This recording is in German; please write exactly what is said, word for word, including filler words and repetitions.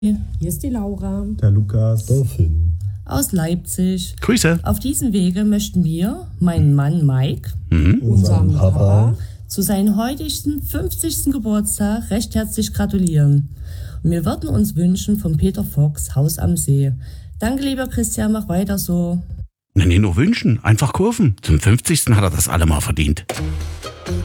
Hier ist die Laura Der Lukas. Der Finn. aus Leipzig. Grüße. Auf diesem Wege möchten wir meinen Mann Mike Mhm. Unserem Papa. zu seinem heutigen fünfzigsten Geburtstag recht herzlich gratulieren. Und wir würden uns wünschen von Peter Fox, Haus am See. Danke, lieber Christian, mach weiter so. Na, nicht nur wünschen, einfach kurven. Zum fünfzigsten hat er das allemal verdient.